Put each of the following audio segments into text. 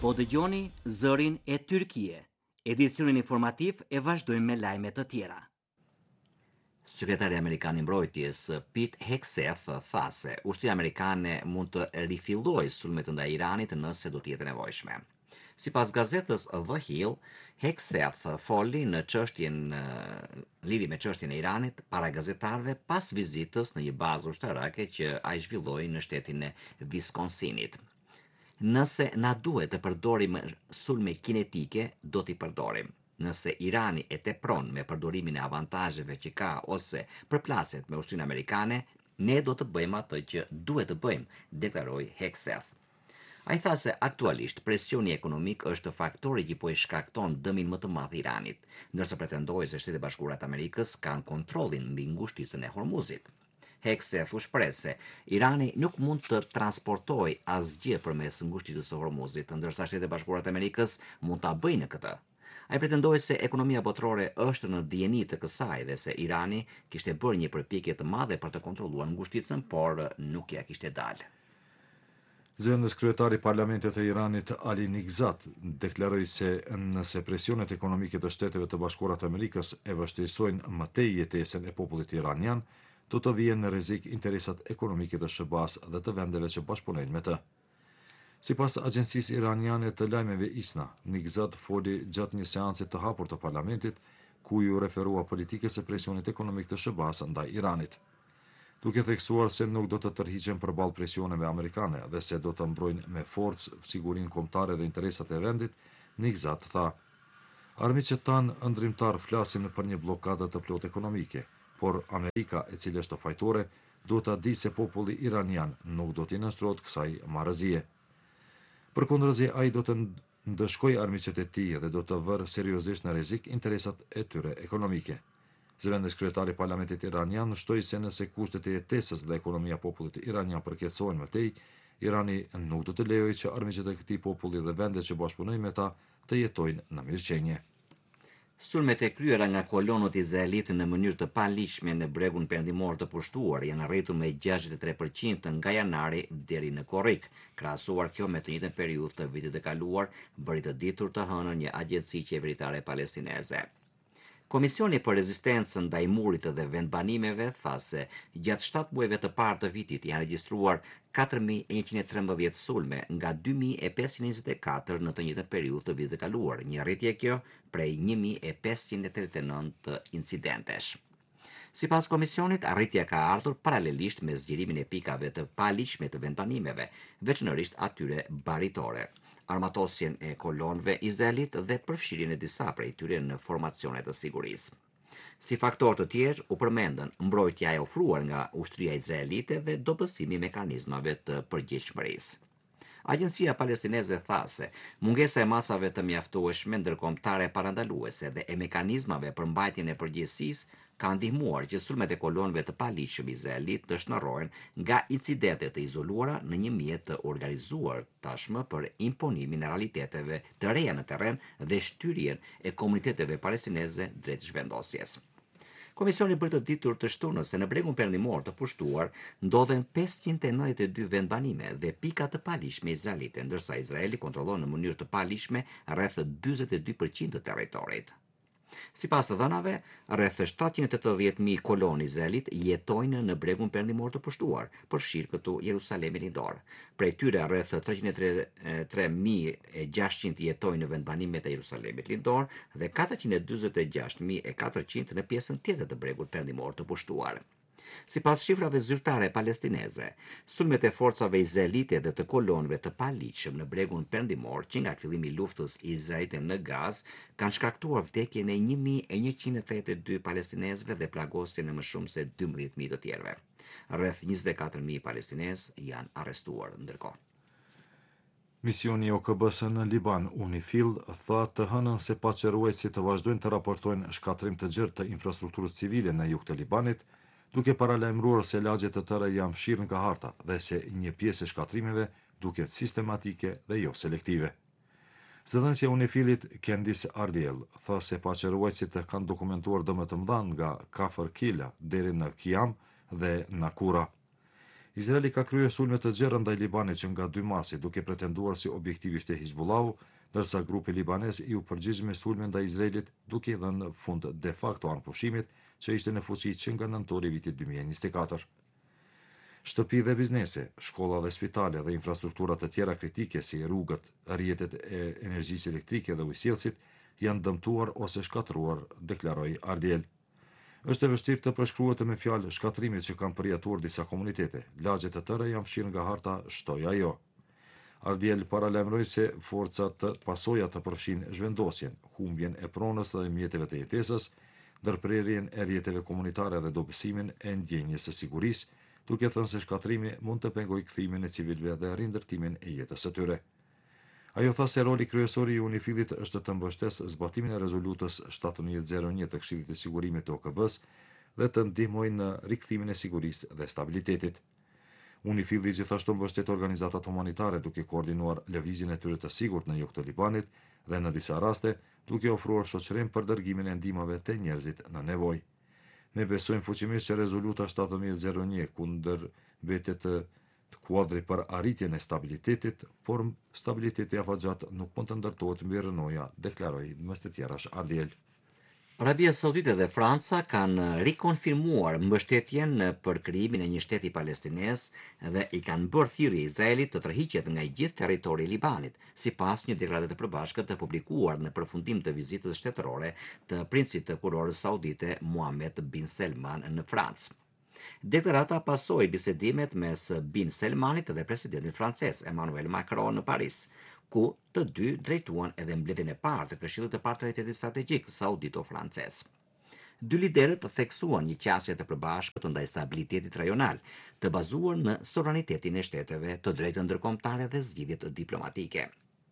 Po dëgjoni zërin e Tyrkie. Edicionin informativ e vazhdojmë me lajme të tjera. Sekretari Amerikan i Mbrojtjes Pete Hegseth tha se ushtria amerikane mund të rifillojë sulmet ndaj Iranit nëse do të jetë nevojshme. Sipas gazetës The Hill, Hegseth foli në lidhje me çështjen e Iranit para gazetarëve pas vizitës në një bazë ushtarake që ai zhvilloi në shtetin e Wisconsinit. Nëse na duhet të përdorim sulme kinetike, do t'i përdorim. Nëse Irani e tepron me përdorimin e avantazheve që ka ose përplaset me ushtrinë amerikane, ne do të bëjmë atë që duhet të bëjmë, deklaroi Hegseth. Ai tha se aktualisht presioni ekonomik është faktori që po i shkakton dëmin më të madh Iranit, ndërsa pretendoi se Shtetet e Bashkuara të Amerikës kanë kontrollin mbi ngushticën e Hormuzit. Hegseth u shpreh se Irani nuk mund të transportojë asgjë përmes ngushticës së Hormuzit, ndërsa Shtetet e Bashkuara të Amerikës mund ta bëjnë këtë. Ai pretendoi se ekonomia botërore është në dijeni të kësaj dhe se Irani kishte bërë një përpjekje të madhe për të kontrolluar ngushticën, por nuk ja kishte dalë. Zëvendës kryetari i Parlamentit të Iranit Ali Nigzat deklaroi se nëse presionet ekonomike të Shteteve të Bashkuara të Amerikës e vështirësojnë më tej jetesën e popullit iranian, do të vijnë në rrezik interesat ekonomike të SBA-s dhe të vendeve që bashkëpunojnë me të. Sipas agjencisë iraniane të lajmeve ISNA, Nigzat foli gjatë një seance të hapur të parlamentit, ku ju referua politikës së presionit ekonomik të SBA-s ndaj Iranit. Duke theksuar se nuk do të tërhiqen përballë presioneve amerikane dhe se do të mbrojnë me forcë sigurinë kombëtare dhe interesat e vendit, Nigzat tha: "Armiqet tanë ëndrrimtar flasin për një bllokadë të plotë ekonomike, por Amerika, e cila është fajtore, duhet ta di se populli iranian nuk do t'i nënshtrohet kësaj marrëzie." Përkundërzi, ai do të ndëshkojë armiqet e tij dhe do të vërë seriozisht në rrezik interesat e tyre ekonomike. Zëvendës kryetari i Parlamentit iranian shtoi se nëse kushtet e jetesës dhe ekonomia e popullit iranian përkeqësohen më tej, Irani nuk do të lejojë që armiqet e këtij populli dhe vendet që bashkëpunojnë me ta të jetojnë në mirëqenie. Sulmet e kryera nga kolonët izraelitë në mënyrë të paligjshme në bregun perëndimor të pushtuar janë arritur me 63% nga janari deri në korrik, krahasuar kjo me të njëjtën periudhë të vitit të kaluar, bëri të ditur të hënën një agjenci qeveritare palestineze. Komisioni për rezistencën ndaj murit dhe vendbanimeve tha se gjatë 7 muajve të parë të vitit janë regjistruar 4113 sulme nga 2524 në të njëjtën periudhë të vitit të kaluar, një rritje kjo prej 1589 incidentesh. Sipas komisionit, arritja ka ardhur paralelisht me zgjerimin e pikave të paligjshme të vendbanimeve, veçanërisht atyre baritore, armatosjen e kolonëve izraelit dhe përfshirjen e disa prej tyre në formacione të sigurisë. Si faktor të tjerë u përmendën mbrojtja e ofruar nga ushtria izraelite dhe dobësimi i mekanizmave të përgjegjshmërisë. Agjencia palestineze tha se mungesa e masave të mjaftueshme ndërkombëtare parandaluese dhe e mekanizmave për mbajtjen e përgjegjësisë ka ndihmuar që sulmet e kolonëve të paligjshëm izraelit të shndërrohen nga incidente të izoluara në një mjet të organizuar tashmë për imponimin e realiteteve të reja në terren dhe shtyrjen e komuniteteve palestineze drejt zhvendosjes. Komisioni bëri të ditur të shtunës se në bregun perëndimor të pushtuar ndodhen 592 vendbanime dhe pika të paligjshme izraelite, ndërsa Izraeli kontrollon në mënyrë të paligjshme rreth 42% të territorit. Sipas të dhënave, rreth 780.000 kolonë izraelit jetojnë në bregun perëndimor të pushtuar, përfshirë këtu Jerusalemin lindor. Prej tyre rreth 303.600 jetojnë në vendbanimet e Jerusalemit lindor dhe 446.400 në pjesën tjetër të bregut perëndimor të pushtuar. Sipas shifrave zyrtare palestineze, sulmet e forcave izraelite dhe të kolonëve të paligjshëm në bregun perëndimor që nga fillimi i luftës izraelite në Gazë kanë shkaktuar vdekjen e 1182 palestinezëve dhe plagosjen e më shumë se 12.000 të tjerëve. Rreth 24.000 palestinezë janë arrestuar ndërkohë. Misioni i OKB-s në Liban, UNIFIL, tha të hënën se paqëruessit të vazhdojnë të raportojnë shkatrim të gjerë të infrastrukturës civile në jug të Libanit, duke paralajmëruar se lagje të tëra janë fshirë nga harta dhe se një pjesë e shkatrimeve duket sistematike dhe jo selektive. Zëdhënësja UNIFIL-it Candice Ardiel tha se paqëruesit kanë dokumentuar dëme të mëdha nga Kafr Kila deri në Kiam dhe Nakura. Izraeli ka kryer sulme të gjerë ndaj Libanit që nga 2 marsi, duke pretenduar si objektivisht e Hizbullahu, ndërsa grupi libanez i u përgjigj me sulme ndaj Izraelit, duke i dhënë fund de facto anëpushimit që ishte në fuqi që nga nëntori i vitit 2024. Shtëpi dhe biznese, shkolla dhe spitale dhe infrastruktura të tjera kritike si rrugët, rrjetet e energjisë elektrike dhe ujësillësit janë dëmtuar ose shkatruar, deklaroi Ardiel. Është e vështirë të përshkruhet me fjalë shkatrimit që kanë përjetuar disa komunitete. Lagjet e tëra janë fshirë nga harta, shtoi ajo. Ardiel paralajmëroi se forcat të pasoja të përfshin zhvendosjen, humbjen e pronës dhe mjeteve të jetesës, ndërprerjen e rrjeteve komunitare dhe dobësimin e ndjenjes së sigurisë, duke thënë se shkatrimi mund të pengojë kthimin e civilëve dhe rindërtimin e jetës së tyre. Ajo tha se roli kryesor i UNIFIL-it është të mbështesë zbatimin e rezolutës 1701 të Këshillit të Sigurimit të OKB-s dhe të ndihmojë në rikthimin e sigurisë dhe stabilitetit. UNIFIL-i gjithashtu mbështet organizatat humanitare duke koordinuar lëvizjen e tyre të sigurt në jug të Libanit dhe në disa raste duke ofruar shoqërim për dërgimin e ndihmave te njerëzit në nevojë. Ne besojmë fuqimisht që rezoluta 1701 kundër mbetet të kuadri për arritjen e stabilitetit, por stabiliteti afatgjat nuk mund të ndërtohet mbi rënoja, deklaroi mes të tjerash Ardiel. Arabia Saudite dhe Franca kanë rikonfirmuar mbështetjen për krijimin e një shteti palestinez dhe i kanë bërë thirrje Izraelit të tërhiqet nga i gjithë territori i Libanit, sipas një deklarate të përbashkët të publikuar në përfundim të vizitës shtetërore të princit të kurorës saudite Mohammed bin Salman në Francë. Deklarata pasoi bisedimet mes bin Salmanit dhe presidentit francez Emmanuel Macron në Paris, ku të dy drejtuan edhe mbledhjen e parë të Këshillit të Partneritetit Strategjik saudito-francez. Dy liderët theksuan një qasje të përbashkët ndaj stabilitetit rajonal, të bazuar në sovranitetin e shteteve, të drejtën ndërkombëtare dhe zgjidhjet diplomatike.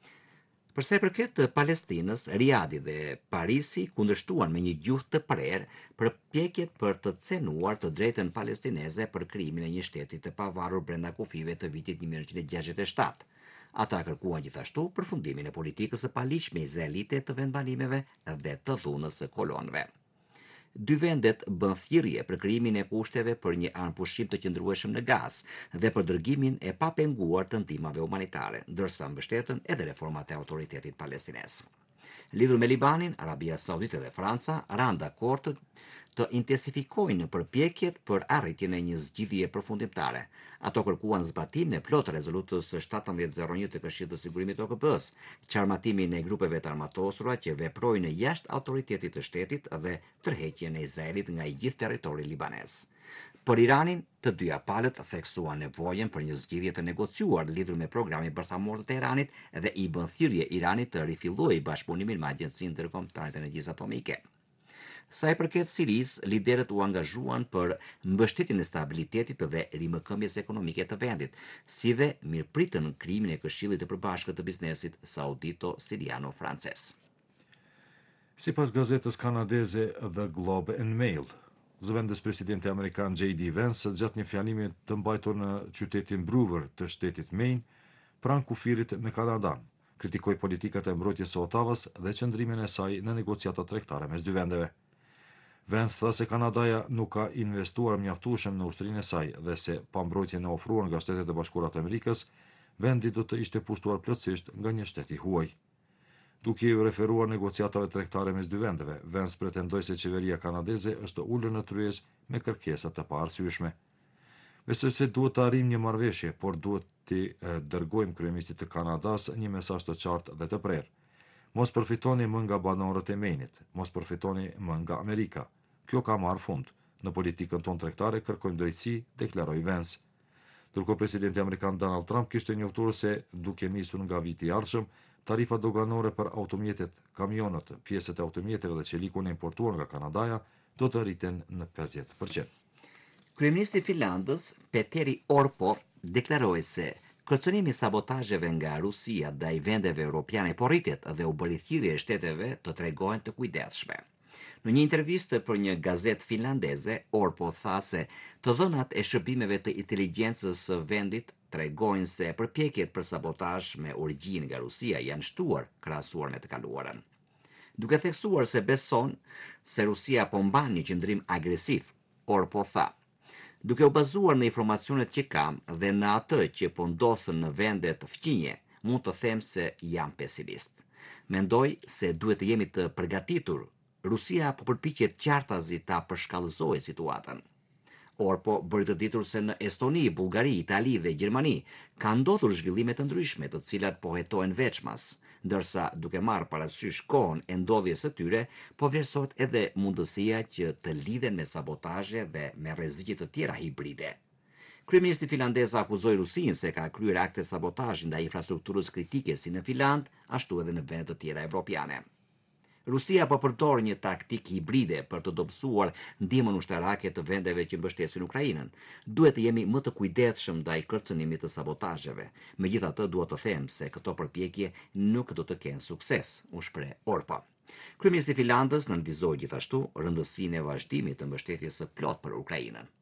Për sa i përket Palestinës, Riadi dhe Parisi kundërshtuan me një gjuhë të prerë përpjekjet për të cenuar të drejtën palestineze për krijimin e një shteti të pavarur brenda kufive të vitit 1967. Ata kërkuan gjithashtu përfundimin e politikës së paligjshme izraelite të vendbanimeve dhe të dhunës së kolonëve. Dy vendet bën thirrje për krijimin e kushteve për një anëpushim të qëndrueshëm në Gazë dhe për dërgimin e papenguar të ndihmave humanitare, ndërsa mbështetën edhe reformat e autoritetit palestinez. Lidhur me Libanin, Arabia Saudite dhe Franca ranë dakord të intensifikojnë përpjekjet për arritjen e një zgjidhje përfundimtare. Ato kërkuan zbatimin e plotë rezolutës 1701 të Këshillit të Sigurimit të OKB-s, qarmatimin e grupeve të armatosura që veprojnë jashtë autoritetit të shtetit dhe tërheqjen e Izraelit nga i gjithë territori libanez. Për Iranin, të dyja palët theksuan nevojën për një zgjidhje të negociuar lidhur me programin bërthamor të Teheranit dhe i bën thirrje Iranit të rifillojë bashkëpunimin me Agjencinë Ndërkombëtare të Energjisë Atomike. Sa i përket Sirisë, liderët u angazhuan për mbështetjen e stabilitetit dhe rimëkëmbjes ekonomike të vendit, si dhe mirëpritën krijimin e Këshillit të Përbashkët të Biznesit saudito-siriano-francez. Sipas gazetës kanadeze The Globe and Mail, zëvendës presidenti amerikan J.D. Vance gjatë një fjalimi të mbajtur në qytetin Brewer të shtetit Maine, pranë kufirit me Kanadan, kritikoi politikat e mbrojtjes së Otavës dhe qëndrimin e saj në negociata tregtare mes dy vendeve. Vance tha se Kanadaja nuk ka investuar mjaftueshëm në ushtrinë e saj dhe se pa mbrojtjen e ofruar nga Shtetet e Bashkuara të Amerikës, vendi do të ishte pushtuar plotësisht nga një shtet i huaj. Duke i referuar negociatave tregtare mes dy vendeve, Vance pretendoi se qeveria kanadeze është ulur në tryezë me kërkesa të paarsyeshme. Besoj se duhet të arrijmë një marrëveshje, por duhet të dërgojmë kryeministit të Kanadas një mesazh të qartë dhe të prerë. Mos përfitoni më nga banorët e Mainit, mos përfitoni më nga Amerika. Kjo ka marrë fund. Në politikën tonë tregtare kërkojmë drejtësi, deklaroi Vance. Ndërkohë presidenti amerikan Donald Trump kishte njoftuar se duke nisur nga viti i ardhshëm, tarifa doganore për automjetet, kamionët, pjesët e automjeteve dhe çelikun e importuar nga Kanadaja do të rriten në 50%. Kryeministri i Finlandës, Petteri Orpo, deklaroi se kërcënimi i sabotazheve nga Rusia ndaj vendeve europiane po rritet dhe u bëri thirrje shteteve të tregohen të kujdesshme. Në një intervistë për një gazetë finlandeze, Orpo tha se të dhënat e shërbimeve të inteligjencës së vendit tregojnë se përpjekjet për sabotazh me origjinë nga Rusia janë shtuar krahasuar me të kaluarën. Duke theksuar se beson se Rusia po mban një qëndrim agresiv, Orpo tha: Duke u bazuar në informacionet që kam dhe në atë që po ndodhën në vendet fqinje, mund të them se jam pesimist. Mendoj se duhet të jemi të përgatitur. Rusia po përpiqet qartazi ta përshkallëzojë situatën. Or po bëri të ditur se në Estoni, Bullgari, Itali dhe Gjermani ka ndodhur zhvillime të ndryshme, të cilat po hetohen veçmas, ndërsa duke marrë parasysh kohën e ndodhjes së tyre, po vlerësohet edhe mundësia që të lidhen me sabotazhe dhe me rreziqe të tjera hibride. Kryeministri finlandez akuzoi Rusinë se ka kryer akte sabotazhi ndaj infrastrukturës kritike si në Finland, ashtu edhe në vende të tjera evropiane. Rusia po përdor një taktik hibride për të dobësuar ndihmën ushtarake të vendeve që mbështesin Ukrainën. Duhet të jemi më të kujdesshëm ndaj kërcënimit të sabotazheve. Megjithatë, dua të them se këto përpjekje nuk do të kenë sukses, u shpreh Orpa. Kryeministri i Finlandës nënvizoi gjithashtu rëndësinë e vazhdimit të mbështetjes së plotë për Ukrainën.